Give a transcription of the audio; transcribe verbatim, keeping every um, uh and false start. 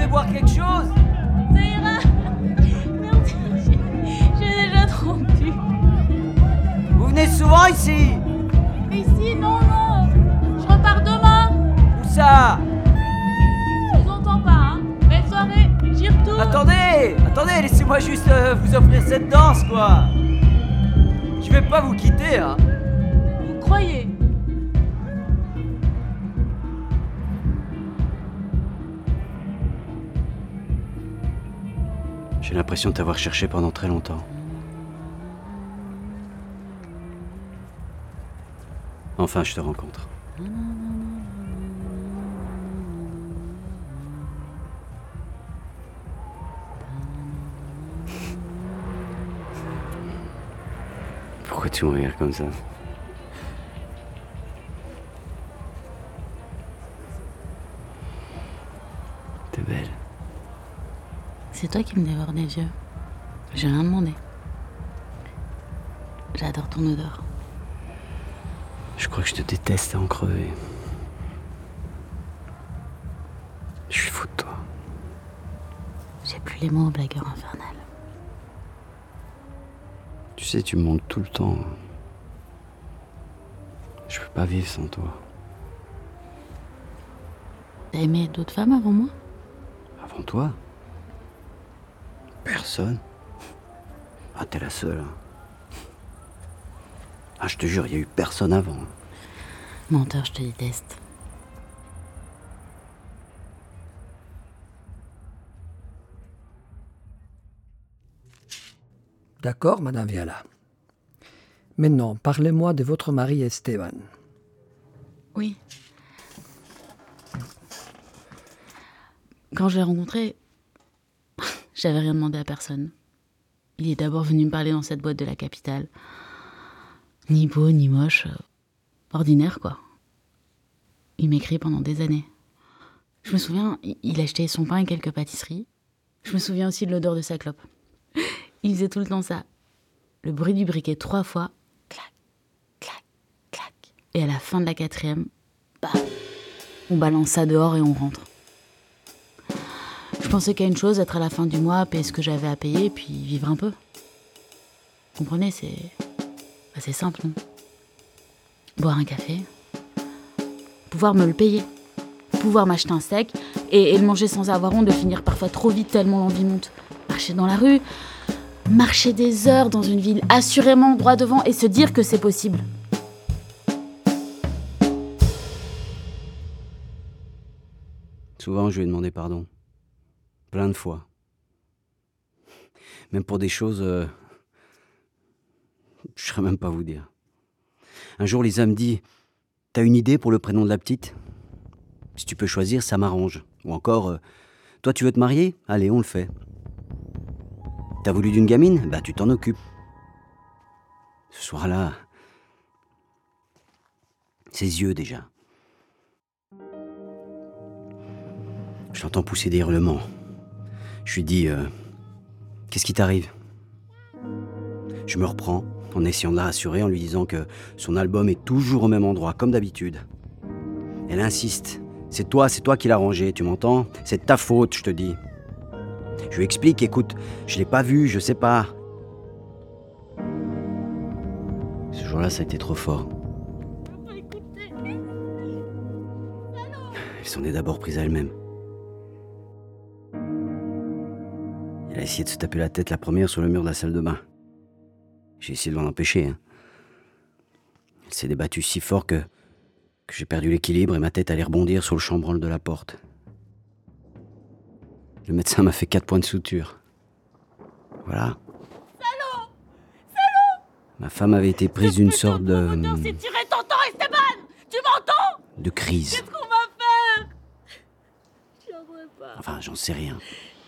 boire quelque chose? Ça ira. Merci, j'ai, j'ai déjà trop bu. Vous venez souvent ici? Ici, non, non. Je repars demain. Où ça? Je vous entends pas, hein. Belle soirée, j'y retourne. Attendez, attendez, laissez-moi juste euh, vous offrir cette danse, quoi. Je vais pas vous quitter, hein. Vous croyez? J'ai l'impression de t'avoir cherché pendant très longtemps. Enfin, je te rencontre. Pourquoi tu me regardes comme ça? T'es belle. C'est toi qui me dévore des yeux. J'ai rien demandé. J'adore ton odeur. Je crois que je te déteste à en crever. Je suis fou de toi. J'ai plus les mots, blagueur infernal. Tu sais, tu me montres tout le temps. Je peux pas vivre sans toi. T'as aimé d'autres femmes avant moi? Avant toi? Personne. Ah, t'es la seule. Hein. Ah, je te jure, il y a eu personne avant. Menteur, je te déteste. D'accord, Madame Viala. Maintenant, parlez-moi de votre mari Esteban. Oui. Quand je l'ai rencontré, j'avais rien demandé à personne. Il est d'abord venu me parler dans cette boîte de la capitale. Ni beau, ni moche. euh, Ordinaire, quoi. Il m'écrit pendant des années. Je me souviens, il- il achetait son pain et quelques pâtisseries. Je me souviens aussi de l'odeur de sa clope. Il faisait tout le temps ça. Le bruit du briquet trois fois. Clac, clac, clac. Et à la fin de la quatrième, bam, on balance ça dehors et on rentre. Je pensais qu'à une chose, être à la fin du mois, payer ce que j'avais à payer, puis vivre un peu. Vous comprenez, c'est... bah, c'est simple, non? Boire un café, pouvoir me le payer, pouvoir m'acheter un steak et, et le manger sans avoir honte de finir parfois trop vite tellement l'envie monte. Marcher dans la rue, marcher des heures dans une ville assurément droit devant et se dire que c'est possible. Souvent, je lui ai demandé pardon. Plein de fois. Même pour des choses... euh, Je ne saurais même pas vous dire. Un jour, Lisa me dit « T'as une idée pour le prénom de la petite ? Si tu peux choisir, ça m'arrange. » Ou encore euh, « Toi, tu veux te marier ? Allez, on le fait. » T'as voulu d'une gamine ? Bah, tu t'en occupes. Ce soir-là... Ses yeux, déjà. Je l'entends pousser des hurlements. Je lui dis euh, « Qu'est-ce qui t'arrive ?» Je me reprends en essayant de la rassurer en lui disant que son album est toujours au même endroit, comme d'habitude. Elle insiste. « C'est toi, c'est toi qui l'as rangé, tu m'entends ? C'est ta faute, je te dis. » Je lui explique, écoute, je l'ai pas vu, je sais pas. Ce jour-là, ça a été trop fort. Elle s'en est d'abord prise à elle-même. Elle a essayé de se taper la tête la première sur le mur de la salle de bain. J'ai essayé de l'en empêcher. Hein. Elle s'est débattue si fort que, que j'ai perdu l'équilibre et ma tête allait rebondir sur le chambranle de la porte. Le médecin m'a fait quatre points de suture. Voilà. Salaud ! Salaud ! Ma femme avait été prise d'une sorte de... C'est tiré ton temps, Esteban ! Tu m'entends ? de crise. Qu'est-ce qu'on va faire ? J'y arriverai pas. Enfin, j'en sais rien.